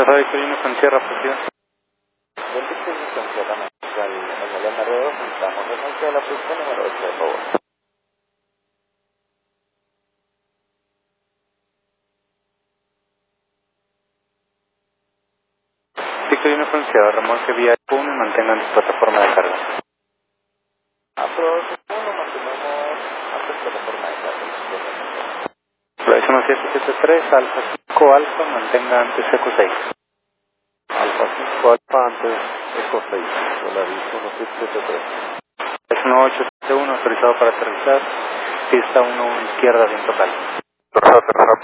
Alfa Victoria 1 con Sierra, posición. Del Victoria con Sierra, el número 2, estamos renuncia a la pista número 8, por favor. Victoria 1 con Sierra, remolque vía 1 y mantengan su plataforma de carga. Aprox 1, mantenemos antes plataforma de carga. Progresamos 773, Alfa 5 Alfa, mantenga antes Eco 6. Alfa 5 Alfa antes Eco 6, Solaris 1773. Es 1871, autorizado para aterrizar, pista 1 izquierda, viento calmo.